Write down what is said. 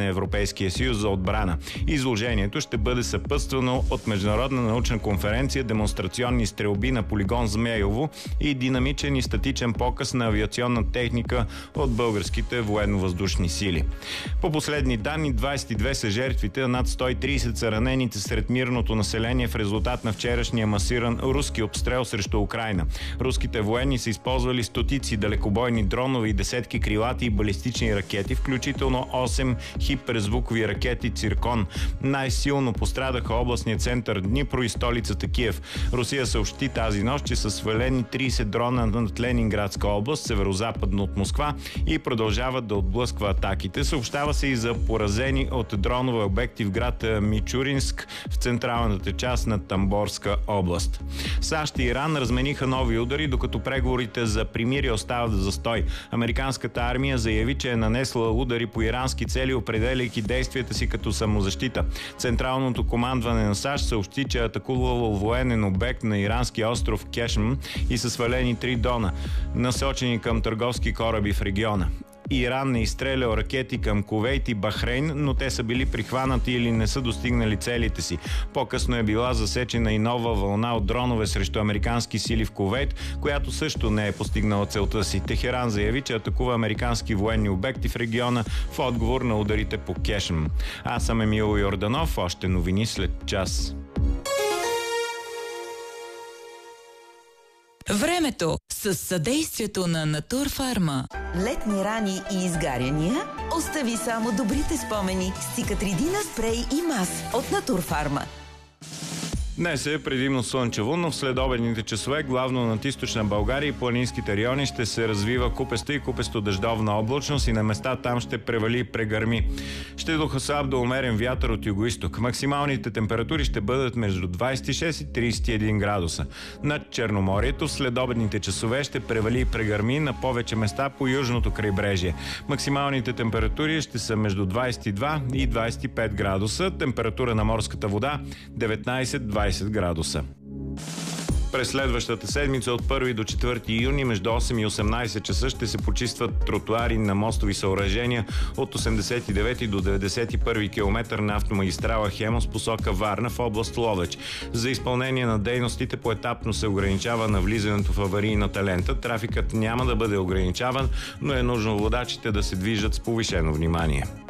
на Европейския съюз за отбрана. Изложението ще бъде съпътствано от международна научна конференция, демонстрационни стрелби на полигон Змейово и динамичен и статичен показ на авиационна техника от българските военно-въздушни сили. По последни данни, 22 са жертвите, а над 130 са ранените сред мирното население в резултат на вчерашния масиран руски обстрел срещу Украйна. Руските военни са използвали стотици далекобойни дронове и десетки крилати и балистични ракети, включително 8 хиперзвукови ракети «Циркон». Най-силно пострадаха областния център Днипро и столицата Киев. Русия съобщи тази нощ, че са свалени 30 дрона над Ленинградска област, северозападно от Москва, и продължават да отблъсква атаките. Съобщава се и за поразени от дронове обекти в град Мичуринск в централната част на Тамборска област. САЩ и Иран размениха нови удари, докато преговорите за примирие остават в застой. Американската армия заяви, че е нанесла удари по ирански цели, определяйки действията си като самозащита. Централното командване на САЩ съобщи, че е атакувало военен обект на иранския остров Кешм и са свалени 3 дрона, насочени към търговски кораби в региона. Иран не изстрелял ракети към Кувейт и Бахрейн, но те са били прихванати или не са достигнали целите си. По-късно е била засечена и нова вълна от дронове срещу американски сили в Кувейт, която също не е постигнала целта си. Техеран заяви, че атакува американски военни обекти в региона в отговор на ударите по Кешм. Аз съм Емил Йорданов, още новини след час. Времето с съдействието на Натурфарма. Летни рани и изгаряния? Остави само добрите спомени с Цикатридина спрей и мас от Натурфарма. Днес е предимно слънчево, но в следобедните часове, главно над източна България и планинските райони, ще се развива купеста и купесто-дъждовна облачност и на места там ще превали и прегърми. Ще духа слаб до умерен вятър от югоизток. Максималните температури ще бъдат между 26 и 31 градуса. Над Черноморието в следобедните часове ще превали и прегърми на повече места по южното крайбрежие. Максималните температури ще са между 22 и 25 градуса. Температура на морската вода 19-20 градуса. През следващата седмица от 1 до 4 юни между 8 и 18 часа ще се почистват тротуари на мостови съоръжения от 89 до 91 км на автомагистрала Хемос посока Варна в област Ловеч. За изпълнение на дейностите поетапно се ограничава навлизането в аварийната лента. Трафикът няма да бъде ограничаван, но е нужно водачите да се движат с повишено внимание.